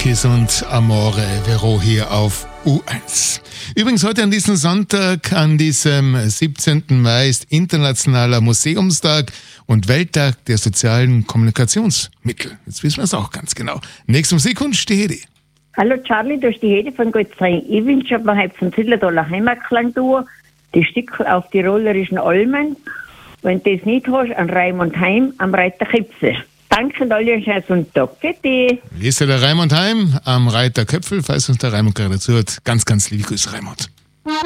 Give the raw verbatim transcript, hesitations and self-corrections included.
Kiss und Amore Vero hier auf U eins. Übrigens heute an diesem Sonntag, an diesem siebzehnten Mai, ist Internationaler Museumstag und Welttag der sozialen Kommunikationsmittel. Jetzt wissen wir es auch ganz genau. Nächste Musikwunsch, die Hedi. Hallo Charlie, du bist die Hedi von Gottsheim. Ich wünsche mir heute von Zillertaler Heimatklang durch, die Stück auf die rollerischen Almen. Wenn du das nicht hast, an Raimund Heim am Reiter Köpfe. Danke und alle einen schönen Sonntag. Bitte. Hier ist ja der Raimund Heim am Reiter Köpfel, falls uns der Raimund gerade zuhört. Ganz, ganz liebe Grüße, Raimund.